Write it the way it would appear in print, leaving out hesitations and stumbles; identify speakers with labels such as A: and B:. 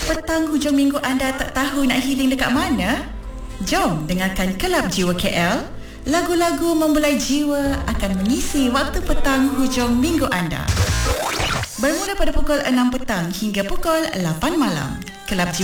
A: petang hujung minggu anda tak tahu nak healing dekat mana? Jom dengarkan Kelab Jiwa KL. Lagu-lagu membelai jiwa akan mengisi waktu petang hujung minggu anda. Bermula pada pukul 6 petang hingga pukul 8 malam. Kelab Jiwa